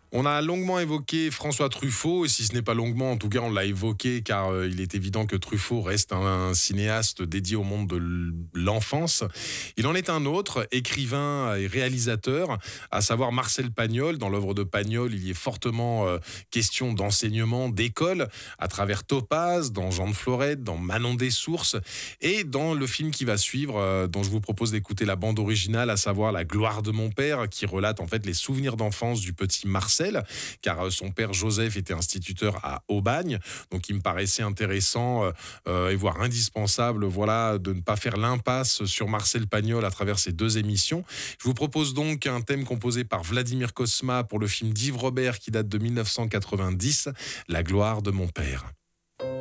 On a longuement évoqué François Truffaut, et si ce n'est pas longuement, en tout cas on l'a évoqué car il est évident que Truffaut reste un cinéaste dédié au monde de l'enfance. Il en est un autre, écrivain et réalisateur, à savoir Marcel Pagnol. Dans l'œuvre de Pagnol, il y est fortement question d'enseignement, d'école, à travers Topaz, dans Jean de Florette, dans Manon des Sources, et dans le film qui va suivre, dont je vous propose d'écouter la bande originale, à savoir La gloire de mon père, qui relate en fait les souvenirs d'enfance du petit Marcel, car son père Joseph était instituteur à Aubagne. Donc il me paraissait intéressant et voire indispensable, voilà, de ne pas faire l'impasse sur Marcel Pagnol à travers ces deux émissions. Je vous propose donc un thème composé par Vladimir Cosma pour le film d'Yves Robert qui date de 1990, La gloire de mon père.